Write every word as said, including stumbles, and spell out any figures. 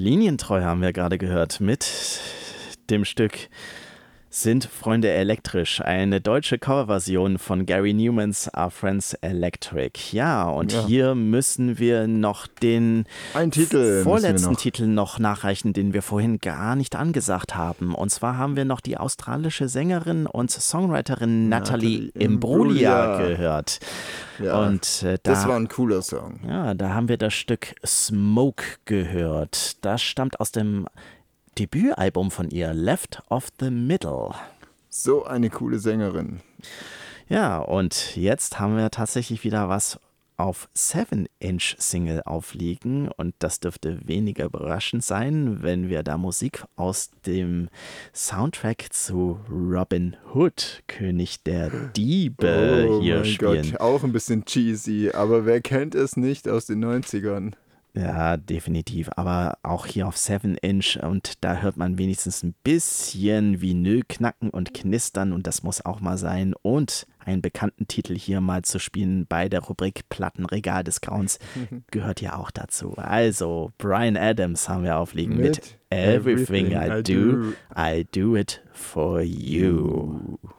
Linientreu haben wir gerade gehört mit dem Stück Sind Freunde elektrisch, eine deutsche Coverversion von Gary Newmans Are Friends Electric. Ja, und ja. hier müssen wir noch den Ein Titel vorletzten noch. Titel noch nachreichen, den wir vorhin gar nicht angesagt haben. Und zwar haben wir noch die australische Sängerin und Songwriterin Natalie, Natalie Imbruglia, Imbruglia gehört. Ja, und äh, da, das war ein cooler Song. Ja, da haben wir das Stück Smoke gehört. Das stammt aus dem Debütalbum von ihr, Left of the Middle. So eine coole Sängerin. Ja, und jetzt haben wir tatsächlich wieder was auf seven inch Single aufliegen und das dürfte weniger überraschend sein, wenn wir da Musik aus dem Soundtrack zu Robin Hood, König der Diebe, oh hier mein spielen. Gott, auch ein bisschen cheesy, aber wer kennt es nicht aus den neunzigern? Ja, definitiv, aber auch hier auf seven inch und da hört man wenigstens ein bisschen Vinyl knacken und knistern und das muss auch mal sein und einen bekannten Titel hier mal zu spielen bei der Rubrik Plattenregal des Grauens gehört ja auch dazu. Also Bryan Adams haben wir aufliegen mit, mit Everything, Everything I, I do, do, I do it for you.